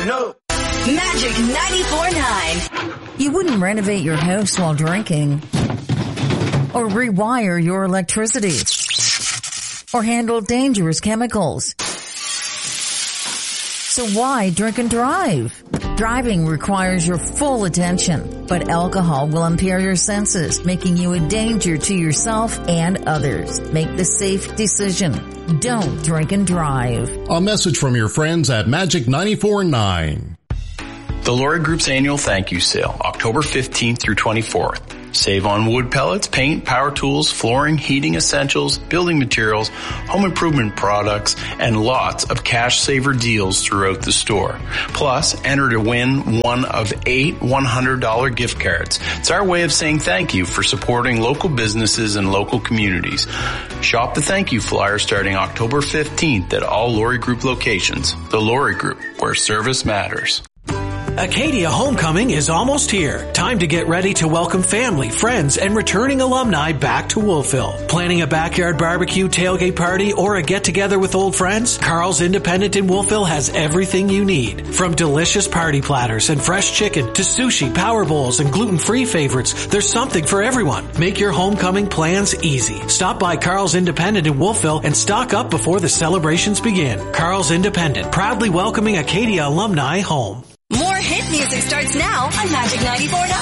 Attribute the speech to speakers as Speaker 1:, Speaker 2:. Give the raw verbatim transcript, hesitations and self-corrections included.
Speaker 1: ho.
Speaker 2: Magic ninety-four point nine.
Speaker 3: You wouldn't renovate your house while drinking, or rewire your electricity, or handle dangerous chemicals. So why drink and drive? Driving requires your full attention, but alcohol will impair your senses, making you a danger to yourself and others. Make the safe decision. Don't drink and drive.
Speaker 4: A message from your friends at Magic ninety-four point nine.
Speaker 5: The Lori Group's annual thank you sale, October fifteenth through twenty-fourth. Save on wood pellets, paint, power tools, flooring, heating essentials, building materials, home improvement products, and lots of cash saver deals throughout the store. Plus, enter to win one of eight one hundred dollars gift cards. It's our way of saying thank you for supporting local businesses and local communities. Shop the thank you flyer starting October fifteenth at all Lori Group locations. The Lori Group, where service matters.
Speaker 6: Acadia Homecoming is almost here. Time to get ready to welcome family, friends, and returning alumni back to Wolfville. Planning a backyard barbecue, tailgate party, or a get-together with old friends? Carl's Independent in Wolfville has everything you need. From delicious party platters and fresh chicken to sushi, power bowls, and gluten-free favorites, there's something for everyone. Make your homecoming plans easy. Stop by Carl's Independent in Wolfville and stock up before the celebrations begin. Carl's Independent, proudly welcoming Acadia alumni home.
Speaker 2: More hit music starts now on Magic ninety-four point nine.